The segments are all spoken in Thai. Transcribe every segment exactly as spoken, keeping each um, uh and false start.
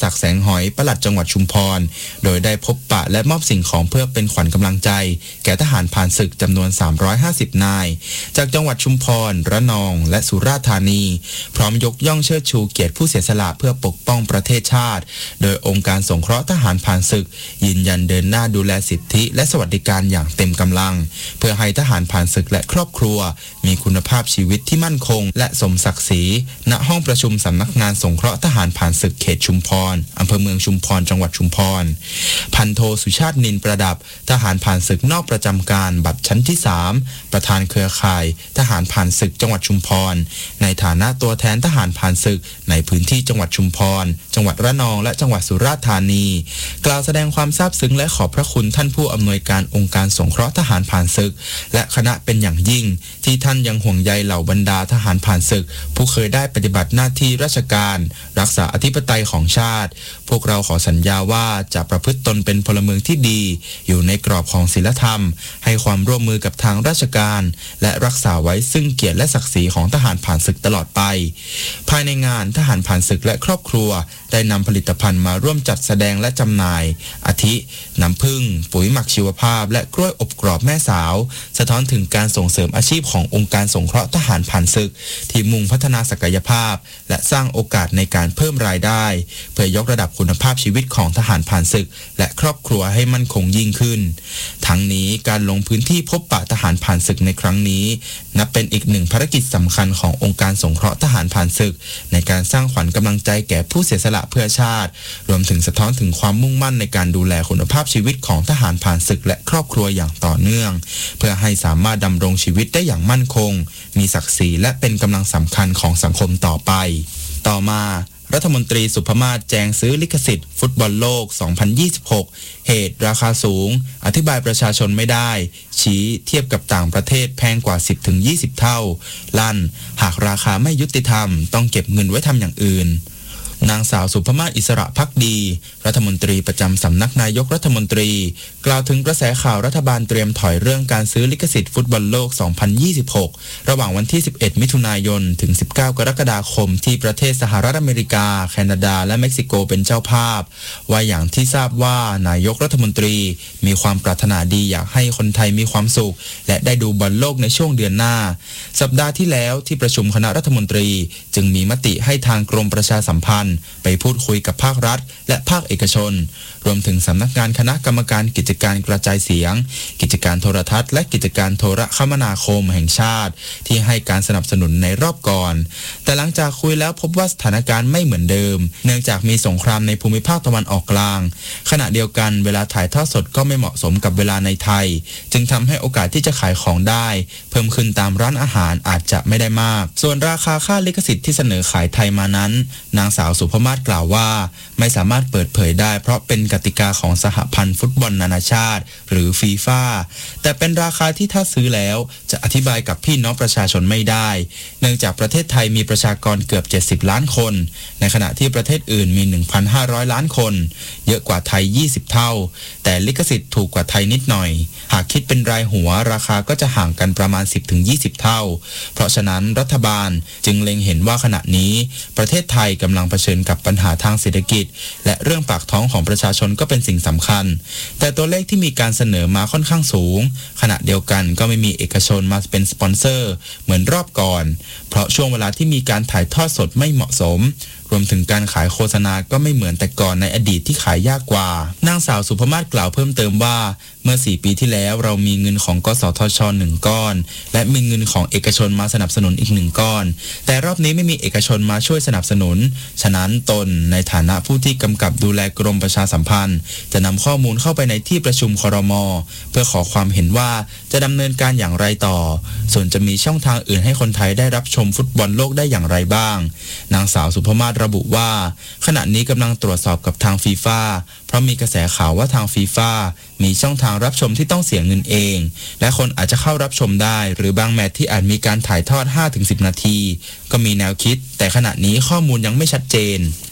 ศักดิ์แสงหอยปลัดจังหวัดชุมพรโดยได้พบปะและมอบสิ่งของเพื่อเป็นขวัญกำลังใจแก่ทหารผ่านศึกจำนวนสามร้อยห้าสิบนายจากจังหวัดชุมพรระนองและสุราษฎร์ธานีพร้อมยกย่องเชิดชูเกียรติผู้เสียสละเพื่อปกป้องประเทศชาติโดยองค์การสงเคราะห์ทหารผ่านศึกยืนยันเดินหน้าดูแลสิทธิและสวัสดิการอย่างเต็มกำลังเพื่อให้ทหารผ่านศึกและครอบครัวมีคุณภาพชีวิตที่มั่นคงและสมศักดิ์ศรีณห้องประชุมสำนักงานสงเคราะห์ทหารผ่านศึกเขตชุมพรอำเภอเมืองชุมพรจังหวัดชุมพรพันโทสุชาตินินประดับทหารผ่านศึกนอกประจำการบัตรชั้นที่สามประธานเครือข่ายทหารผ่านศึกจังหวัดชุมพรในฐานะตัวแทนทหารผ่านศึกในพื้นที่จังหวัดชุมพรจังหวัดระนองและจังหวัดสุราษฎร์ธานีกล่าวแสดงความซาบซึ้งและขอบพระคุณท่านผู้อำนวยการองค์การสงเคราะห์ทหารผ่านศึกและคณะเป็นอย่างยิ่งที่ท่านยังห่วงใยเหล่าบรรดาทหารผ่านศึกผู้เคยได้ปฏิบัติหน้าที่ราชการรักษาอธิปไตยของชาติพวกเราขอสัญญาว่าจะประพฤติตนเป็นพลเมืองที่ดีอยู่ในกรอบของศีลธรรมให้ความร่วมมือกับทางราชการและรักษาไว้ซึ่งเกียรติและศักดิ์ศรีของทหารผ่านศึกตลอดไปภายในงานทหารผ่านศึกและครอบครัวได้นำผลิตภัณฑ์มาร่วมจัดแสดงและจำหน่ายอาทิน้ำผึ้งปุ๋ยหมักชีวภาพและกล้วยอบกรอบแม่สาวสะท้อนถึงการส่งเสริมอาชีพขององค์การสงเคราะห์ทหารผ่านศึกที่มุ่งพัฒนาศักยภาพและสร้างโอกาสในการเพิ่มรายได้เพื่อยกระดับคุณภาพชีวิตของทหารผ่านศึกและครอบครัวให้มั่นคงยิ่งขึ้นทั้งนี้การลงพื้นที่พบปะทหารผ่านศึกในครั้งนี้นับเป็นอีกหนึ่งภารกิจสำคัญขององค์การสงเคราะห์ทหารผ่านศึกในการสร้างขวัญกำลังใจแก่ผู้เสียสละเพื่อชาติรวมถึงสะท้อนถึงความมุ่งมั่นในการดูแลคุณภาพชีวิตของทหารผ่านศึกและครอบครัวอย่างต่อเนื่องเพื่อให้สามารถดำรงชีวิตได้อย่างมั่นคงมีศักดิ์ศรีและเป็นกำลังสำคัญของสังคมต่อไปต่อมารัฐมนตรีสุภมาศแจงซื้อลิขสิทธิ์ฟุตบอลโลก สองพันยี่สิบหก เหตุราคาสูงอธิบายประชาชนไม่ได้ชี้เทียบกับต่างประเทศแพงกว่า สิบถึงยี่สิบ เท่าลั่นหากราคาไม่ยุติธรรมต้องเก็บเงินไว้ทำอย่างอื่นนางสาวสุภมาศอิสระภักดีรัฐมนตรีประจำสำนักนายกรัฐมนตรีกล่าวถึงกระแสข่าวรัฐบาลเตรียมถอยเรื่องการซื้อลิขสิทธิ์ฟุตบอลโลก สองพันยี่สิบหก ระหว่างวันที่ สิบเอ็ด มิถุนายน ถึง สิบเก้า กรกฎาคมที่ประเทศสหรัฐอเมริกาแคนาดาและเม็กซิโกเป็นเจ้าภาพว่าอย่างที่ทราบว่านายกรัฐมนตรีมีความปรารถนาดีอยากให้คนไทยมีความสุขและได้ดูบอลโลกในช่วงเดือนหน้าสัปดาห์ที่แล้วที่ประชุมคณะรัฐมนตรีจึงมีมติให้ทางกรมประชาสัมพันธ์ไปพูดคุยกับภาครัฐและภาคเอกชนรวมถึงสำนักงานคณะกรรมการกิจการกระจายเสียงกิจการโทรทัศน์และกิจการโทรคมนาคมแห่งชาติที่ให้การสนับสนุนในรอบก่อนแต่หลังจากคุยแล้วพบว่าสถานการณ์ไม่เหมือนเดิมเนื่องจากมีสงครามในภูมิภาคตะวันออกกลางขณะเดียวกันเวลาถ่ายทอดสดก็ไม่เหมาะสมกับเวลาในไทยจึงทำให้โอกาสที่จะขายของได้เพิ่มขึ้นตามร้านอาหารอาจจะไม่ได้มากส่วนราคาค่าลิขสิทธิ์ที่เสนอขายไทยมานั้นนางสาวสุภมาศกล่าวว่าไม่สามารถเปิดเผยได้เพราะเป็นกติกาของสหพันธ์ฟุตบอลนานาชาติหรือฟีฟ่าแต่เป็นราคาที่ถ้าซื้อแล้วจะอธิบายกับพี่น้องประชาชนไม่ได้เนื่องจากประเทศไทยมีประชากรเกือบเจ็ดสิบล้านคนในขณะที่ประเทศอื่นมี หนึ่งพันห้าร้อย ล้านคนเยอะกว่าไทยยี่สิบเท่าแต่ลิขสิทธิ์ถูกกว่าไทยนิดหน่อยหากคิดเป็นรายหัวราคาก็จะห่างกันประมาณ สิบถึงยี่สิบ เท่าเพราะฉะนั้นรัฐบาลจึงเล็งเห็นว่าขณะนี้ประเทศไทยกำลังเผชิญกับปัญหาทางเศรษฐกิจและเรื่องปากท้องของประชาชนก็เป็นสิ่งสำคัญแต่ตัวเลขที่มีการเสนอมาค่อนข้างสูงขณะเดียวกันก็ไม่มีเอกชนมาเป็นสปอนเซอร์เหมือนรอบก่อนเพราะช่วงเวลาที่มีการถ่ายทอดสดไม่เหมาะสมรวมถึงการขายโฆษณาก็ไม่เหมือนแต่ก่อนในอดีตที่ขายยากกว่านางสาวสุภมาศกล่าวเพิ่มเติมว่าเมื่อสี่ปีที่แล้วเรามีเงินของกสทชหนึ่งก้อนและมีเงินของเอกชนมาสนับสนุนอีกหนึ่งก้อนแต่รอบนี้ไม่มีเอกชนมาช่วยสนับสนุนฉะนั้นตนในฐานะผู้ที่กำกับดูแลกรมประชาสัมพันธ์จะนำข้อมูลเข้าไปในที่ประชุมครม.เพื่อขอความเห็นว่าจะดำเนินการอย่างไรต่อส่วนจะมีช่องทางอื่นให้คนไทยได้รับชมฟุตบอลโลกได้อย่างไรบ้างนางสาวสุภมาศระบุว่าขณะนี้กำลังตรวจสอบกับทางฟีฟ่าเพราะมีกระแสข่าวว่าทางฟีฟ่ามีช่องทางรับชมที่ต้องเสียเงินเองและคนอาจจะเข้ารับชมได้หรือบางแมตช์ที่อาจมีการถ่ายทอด ห้าถึงสิบ นาทีก็มีแนวคิดแต่ขณะนี้ข้อมูลยังไม่ชัดเจน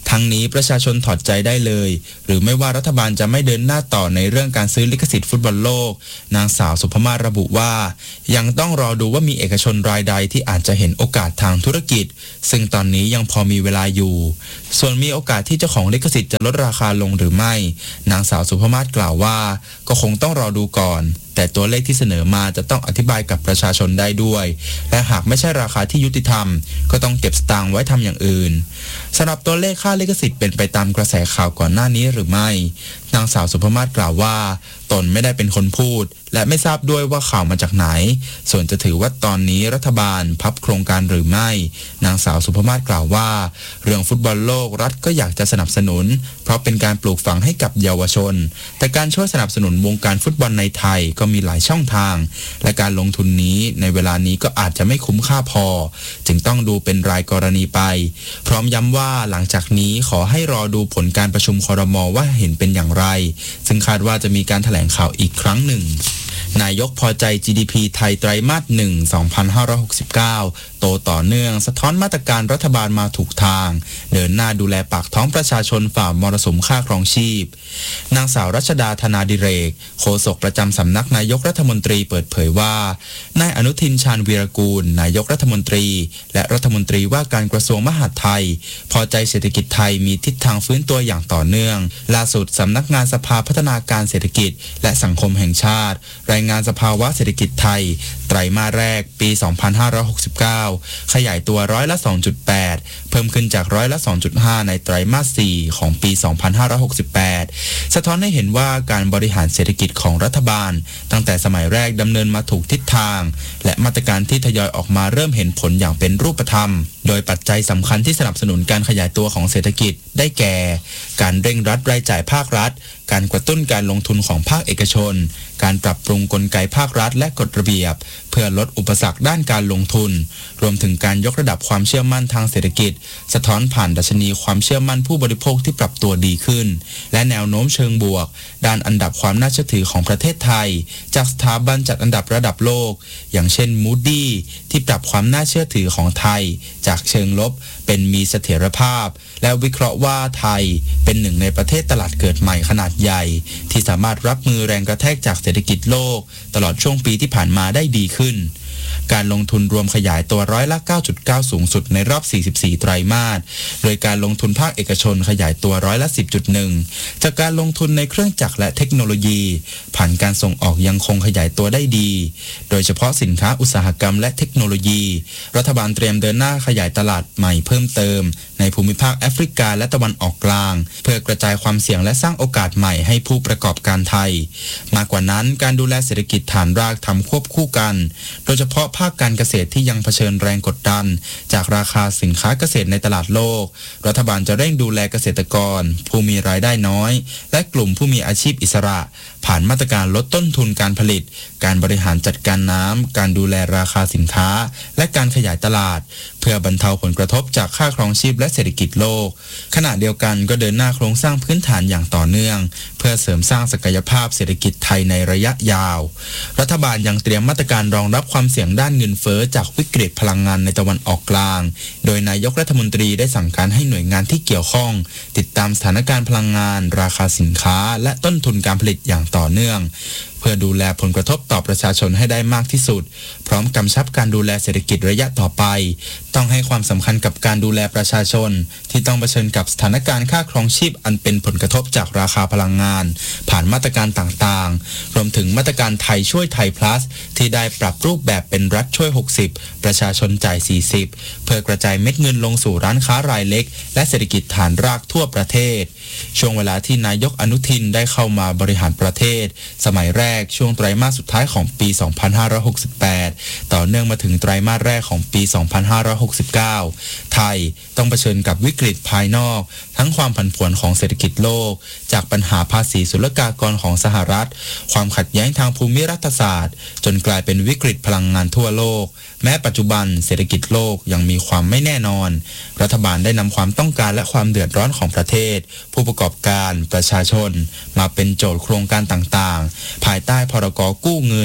ทั้งนี้ประชาชนถอดใจได้เลยหรือไม่ว่ารัฐบาลจะไม่เดินหน้าต่อในเรื่องการซื้อลิขสิทธิ์ฟุตบอลโลกนางสาวสุภมาศระบุว่ายังต้องรอดูว่ามีเอกชนรายใดที่อาจจะเห็นโอกาสทางธุรกิจซึ่งตอนนี้ยังพอมีเวลาอยู่ส่วนมีโอกาสที่เจ้าของลิขสิทธิ์จะลดราคาลงหรือไม่นางสาวสุภมาศกล่าวว่าก็คงต้องรอดูก่อนแต่ตัวเลขที่เสนอมาจะต้องอธิบายกับประชาชนได้ด้วยและหากไม่ใช่ราคาที่ยุติธรรมก็ต้องเก็บสตางค์ไว้ทำอย่างอื่นสำหรับตัวเลขค่าลิขสิทธิ์เป็นไปตามกระแสข่าวก่อนหน้านี้หรือไม่นางสาวสุภมาศกล่าวว่าตนไม่ได้เป็นคนพูดและไม่ทราบด้วยว่าข่าวมาจากไหนส่วนจะถือว่าตอนนี้รัฐบาลพับโครงการหรือไม่นางสาวสุภมาศกล่าวว่าเรื่องฟุตบอลโลกรัฐก็อยากจะสนับสนุนเพราะเป็นการปลูกฝังให้กับเยาวชนแต่การช่วยสนับสนุนวงการฟุตบอลในไทยก็มีหลายช่องทางและการลงทุนนี้ในเวลานี้ก็อาจจะไม่คุ้มค่าพอจึงต้องดูเป็นรายกรณีไปพร้อมย้ำว่าหลังจากนี้ขอให้รอดูผลการประชุมครม.ว่าเห็นเป็นอย่างไรซึ่งคาดว่าจะมีการแถลงข่าวอีกครั้งหนึ่งนายกพอใจ จี ดี พี ไทยไตรมาสหนึ่ง สองพันห้าร้อยหกสิบเก้าโตต่อเนื่องสะท้อนมาตรการรัฐบาลมาถูกทางเดินหน้าดูแลปากท้องประชาชนฝ่ามรสุมค่าครองชีพนางสาวรัชดาธนาดิเรกโฆษกประจำสำนักนายกรัฐมนตรีเปิดเผยว่านายอนุทินชาญวีรกูลนายกรัฐมนตรีและรัฐมนตรีว่าการกระทรวงมหาดไทยพอใจเศรษฐกิจไทยมีทิศทางฟื้นตัวอย่างต่อเนื่องล่าสุดสำนักงานสภาพัฒนาการเศรษฐกิจและสังคมแห่งชาติรายงานสภาวะเศรษฐกิจไทยไตรมาสแรกปี สองพันห้าร้อยหกสิบเก้า ขยายตัวร้อยละ สองจุดแปด เพิ่มขึ้นจากร้อยละ สองจุดห้า ในไตรมาส สี่ ของปี สองพันห้าร้อยหกสิบแปด สะท้อนให้เห็นว่าการบริหารเศรษฐกิจของรัฐบาลตั้งแต่สมัยแรกดำเนินมาถูกทิศทางและมาตรการที่ทยอยออกมาเริ่มเห็นผลอย่างเป็นรูปธรรมโดยปัจจัยสำคัญที่สนับสนุนการขยายตัวของเศรษฐกิจได้แก่การเร่งรัดรายจ่ายภาครัฐการกระตุ้นการลงทุนของภาคเอกชนการปรับปรุงกลไกภาครัฐและกฎระเบียบเพื่อลดอุปสรรคด้านการลงทุนรวมถึงการยกระดับความเชื่อมั่นทางเศรษฐกิจสะท้อนผ่านดัชนีความเชื่อมั่นผู้บริโภคที่ปรับตัวดีขึ้นและแนวโน้มเชิงบวกด้านอันดับความน่าเชื่อถือของประเทศไทยจากสถาบันจัดอันดับระดับโลกอย่างเช่น Moody ที่ปรับความน่าเชื่อถือของไทยจากเชิงลบเป็นมีเสถียรภาพและวิเคราะห์ว่าไทยเป็นหนึ่งในประเทศตลาดเกิดใหม่ขนาดใหญ่ที่สามารถรับมือแรงกระแทกจากเศรษฐกิจโลกตลอดช่วงปีที่ผ่านมาได้ดีขึ้นการลงทุนรวมขยายตัวร้อยละ เก้าจุดเก้า สูงสุดในรอบ สี่สิบสี่ ไตรมาสโดยการลงทุนภาคเอกชนขยายตัวร้อยละ สิบจุดหนึ่ง จากการลงทุนในเครื่องจักรและเทคโนโลยีผ่านการส่งออกยังคงขยายตัวได้ดีโดยเฉพาะสินค้าอุตสาหกรรมและเทคโนโลยีรัฐบาลเตรียมเดินหน้าขยายตลาดใหม่เพิ่มเติมในภูมิภาคแอฟริกาและตะวันออกกลางเพื่อกระจายความเสี่ยงและสร้างโอกาสใหม่ให้ผู้ประกอบการไทยมากกว่านั้นการดูแลเศรษฐกิจฐานรากทำควบคู่กันโดยเฉพาะภาคการเกษตรที่ยังเผชิญแรงกดดันจากราคาสินค้าเกษตรในตลาดโลกรัฐบาลจะเร่งดูแลเกษตรกรผู้มีรายได้น้อยและกลุ่มผู้มีอาชีพอิสระผ่านมาตรการลดต้นทุนการผลิตการบริหารจัดการน้ำการดูแลราคาสินค้าและการขยายตลาดเพื่อบรรเทาผลกระทบจากค่าครองชีพและเศรษฐกิจโลกขณะเดียวกันก็เดินหน้าโครงสร้างพื้นฐานอย่างต่อเนื่องเพื่อเสริมสร้างศักยภาพเศรษฐกิจไทยในระยะยาวรัฐบาลยังเตรียมมาตรการรองรับความเสี่ยงด้านเงินเฟ้อจากวิกฤตพลังงานในตะวันออกกลางโดยนายกรัฐมนตรีได้สั่งการให้หน่วยงานที่เกี่ยวข้องติดตามสถานการณ์พลังงานราคาสินค้าและต้นทุนการผลิตอย่างต่อเนื่องเพื่อดูแลผลกระทบต่อประชาชนให้ได้มากที่สุดพร้อมกำชับการดูแลเศรษฐกิจระยะต่อไปต้องให้ความสำคัญกับการดูแลประชาชนที่ต้องเผชิญกับสถานการณ์ค่าครองชีพอันเป็นผลกระทบจากราคาพลังงานผ่านมาตรการต่างๆรวมถึงมาตรการไทยช่วยไทย plus ที่ได้ปรับรูปแบบเป็นรัฐช่วยหกสิบประชาชนจ่ายสี่สิบเพื่อกระจายเม็ดเงินลงสู่ร้านค้ารายเล็กและเศรษฐกิจฐานรากทั่วประเทศช่วงเวลาที่นายกอนุทินได้เข้ามาบริหารประเทศสมัยแรกช่วงไตรมาสสุดท้ายของปี สองพันห้าร้อยหกสิบแปด ต่อเนื่องมาถึงไตรมาสแรกของปี สองพันห้าร้อยหกสิบเก้า ไทยต้องเผชิญกับวิกฤตภายนอกทั้งความผันผวนของเศรษฐกิจโลกจากปัญหาภาษีศุลกากรของสหรัฐความขัดแย้งทางภูมิรัฐศาสตร์จนกลายเป็นวิกฤตพลังงานทั่วโลกแม้ปัจจุบันเศรษฐกิจโลกยังมีความไม่แน่นอนรัฐบาลได้นำความต้องการและความเดือดร้อนของประเทศผู้ประกอบการประชาชนมาเป็นโจทย์โครงการต่างๆภายใต้พรกกู้เงิน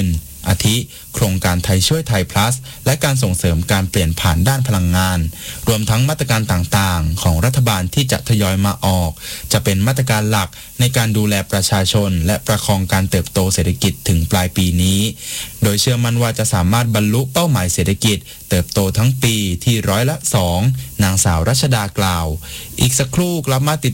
อาทิโครงการไทยช่วยไทย plus และการส่งเสริมการเปลี่ยนผ่านด้านพลังงานรวมทั้งมาตรการต่างๆของรัฐบาลที่จะทยอยมาออกจะเป็นมาตรการหลักในการดูแลประชาชนและประคองการเติบโตเศรษฐกิจถึงปลายปีนี้โดยเชื่อมั่นว่าจะสามารถบรรลุเป้าหมายเศรษฐกิจเติบโตทั้งปีที่ร้อยละสองนางสาวรัชดากล่าวอีกสักครู่กลับมาติด